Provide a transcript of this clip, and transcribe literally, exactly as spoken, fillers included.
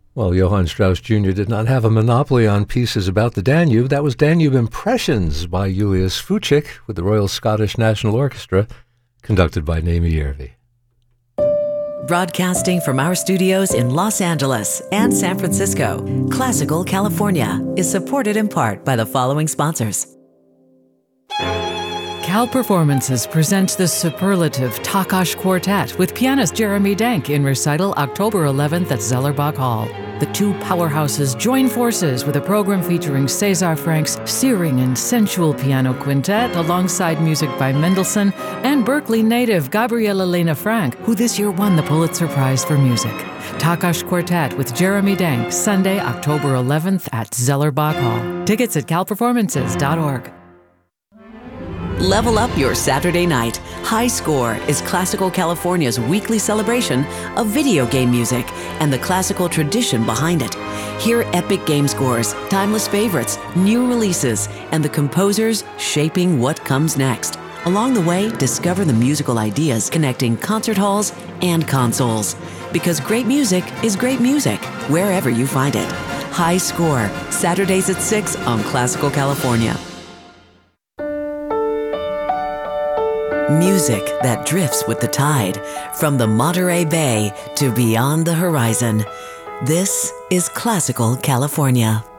Well, Johann Strauss Junior did not have a monopoly on pieces about the Danube. That was Danube Impressions by Julius Fuchik with the Royal Scottish National Orchestra, conducted by Naomi Järvi. Broadcasting from our studios in Los Angeles and San Francisco, Classical California is supported in part by the following sponsors. Cal Performances presents the superlative Takash Quartet with pianist Jeremy Denk in recital October eleventh at Zellerbach Hall. The two powerhouses join forces with a program featuring César Frank's searing and sensual piano quintet alongside music by Mendelssohn and Berkeley native Gabriela Lena Frank, who this year won the Pulitzer Prize for Music. Takash Quartet with Jeremy Denk, Sunday, October eleventh at Zellerbach Hall. Tickets at cal performances dot org. Level up your Saturday night. High Score is Classical California's weekly celebration of video game music and the classical tradition behind it. Hear epic game scores, timeless favorites, new releases, and the composers shaping what comes next. Along the way, discover the musical ideas connecting concert halls and consoles. Because great music is great music, wherever you find it. High Score, Saturdays at six on Classical California. Music that drifts with the tide, from the Monterey Bay to beyond the horizon. This is Classical California.